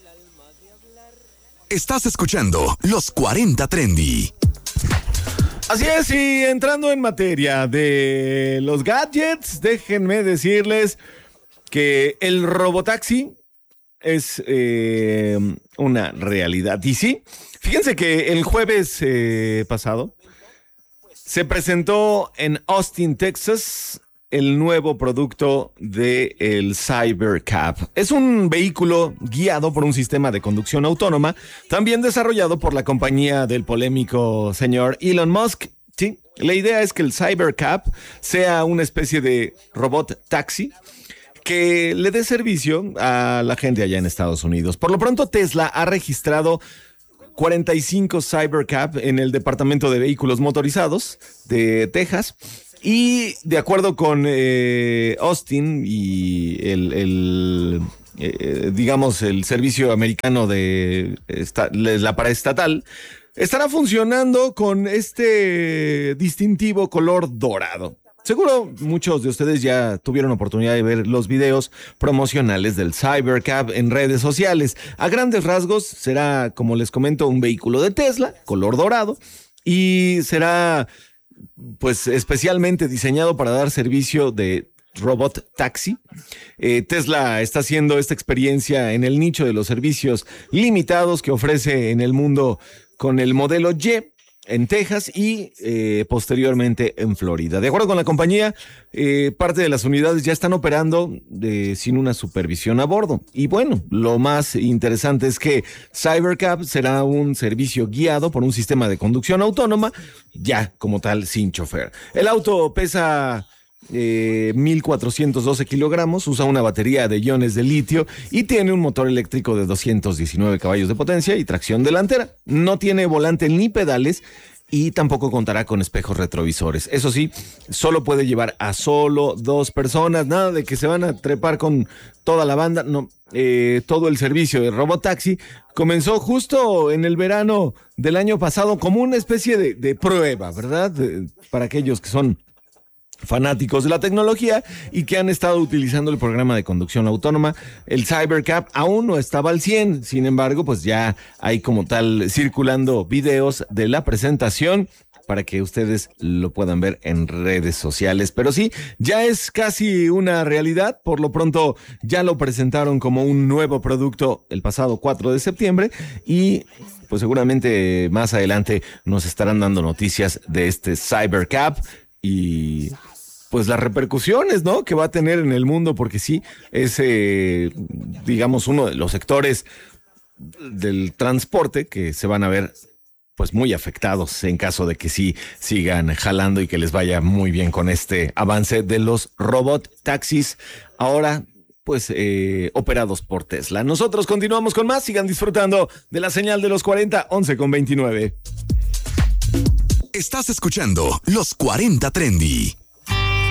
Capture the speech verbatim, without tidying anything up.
Estás escuchando Los cuarenta Trendy. Así es, y entrando en materia de los gadgets, déjenme decirles que el robotaxi es eh, una realidad. Y sí, fíjense que el jueves eh, pasado se presentó en Austin, Texas, el nuevo producto del Cybercab. Es un vehículo guiado por un sistema de conducción autónoma, también desarrollado por la compañía del polémico señor Elon Musk. Sí, la idea es que el Cybercab sea una especie de robot taxi que le dé servicio a la gente allá en Estados Unidos. Por lo pronto, Tesla ha registrado cuarenta y cinco Cybercab en el Departamento de Vehículos Motorizados de Texas. Y de acuerdo con eh, Austin y el, el eh, digamos, el servicio americano de esta, la paraestatal, estará funcionando con este distintivo color dorado. Seguro muchos de ustedes ya tuvieron oportunidad de ver los videos promocionales del Cybercab en redes sociales. A grandes rasgos será, como les comento, un vehículo de Tesla, color dorado, y será pues especialmente diseñado para dar servicio de robot taxi. Eh, Tesla está haciendo esta experiencia en el nicho de los servicios limitados que ofrece en el mundo con el modelo Y en Texas y eh, posteriormente en Florida. De acuerdo con la compañía, eh, parte de las unidades ya están operando eh, sin una supervisión a bordo. Y bueno, lo más interesante es que Cybercab será un servicio guiado por un sistema de conducción autónoma, ya como tal sin chofer. El auto pesa Eh, mil cuatrocientos doce kilogramos, usa una batería de iones de litio y tiene un motor eléctrico de doscientos diecinueve caballos de potencia y tracción delantera. No tiene volante ni pedales y tampoco contará con espejos retrovisores. Eso sí, solo puede llevar a solo dos personas, nada de que se van a trepar con toda la banda. No, eh, todo el servicio de robotaxi comenzó justo en el verano del año pasado como una especie de, de prueba, ¿verdad? De, para aquellos que son fanáticos de la tecnología y que han estado utilizando el programa de conducción autónoma. El Cybercab aún no estaba al cien, sin embargo, pues ya hay como tal circulando videos de la presentación para que ustedes lo puedan ver en redes sociales. Pero sí, ya es casi una realidad. Por lo pronto ya lo presentaron como un nuevo producto el pasado cuatro de septiembre y pues seguramente más adelante nos estarán dando noticias de este Cybercab y pues las repercusiones, ¿no?, que va a tener en el mundo, porque sí, es, eh, digamos, uno de los sectores del transporte que se van a ver pues muy afectados en caso de que sí sigan jalando y que les vaya muy bien con este avance de los robot taxis, ahora pues eh, operados por Tesla. Nosotros continuamos con más, sigan disfrutando de la señal de los cuarenta, once con veintinueve. Estás escuchando Los cuarenta Trendy.